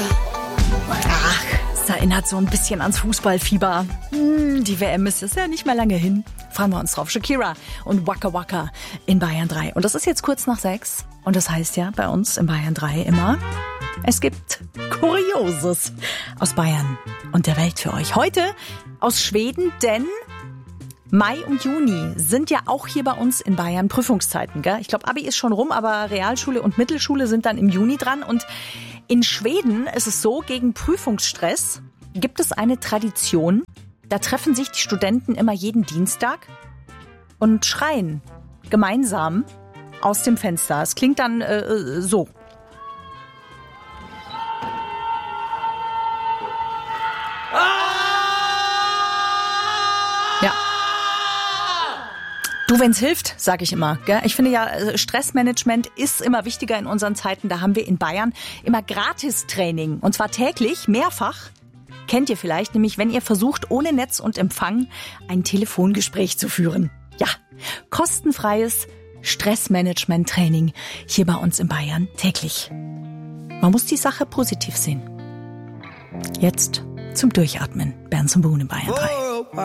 Ach, es erinnert so ein bisschen ans Fußballfieber. Die WM ist ja nicht mehr lange hin. Freuen wir uns drauf. Shakira und Waka Waka in Bayern 3. Und das ist jetzt kurz nach 6. Und das heißt ja bei uns in Bayern 3 immer, es gibt Kurioses aus Bayern und der Welt für euch. Heute aus Schweden, denn Mai und Juni sind ja auch hier bei uns in Bayern Prüfungszeiten. Gell? Ich glaube, Abi ist schon rum, aber Realschule und Mittelschule sind dann im Juni dran. Und in Schweden ist es so, gegen Prüfungsstress gibt es eine Tradition. Da treffen sich die Studenten immer jeden Dienstag und schreien gemeinsam aus dem Fenster. Es klingt dann so. Ja. Du, wenn's hilft, sage ich immer. Gell? Ich finde ja, Stressmanagement ist immer wichtiger in unseren Zeiten. Da haben wir in Bayern immer Gratis-Training. Und zwar täglich, mehrfach. Kennt ihr vielleicht, nämlich wenn ihr versucht, ohne Netz und Empfang ein Telefongespräch zu führen. Ja, kostenfreies Stressmanagement-Training hier bei uns in Bayern täglich. Man muss die Sache positiv sehen. Jetzt zum Durchatmen. Bernd zum Bohn in Bayern 3.